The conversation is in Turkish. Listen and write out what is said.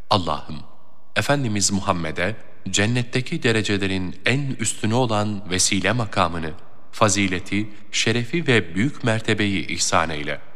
Allah'ım, Efendimiz Muhammed'e cennetteki derecelerin en üstünü olan vesile makamını, fazileti, şerefi ve büyük mertebeyi ihsan eyle.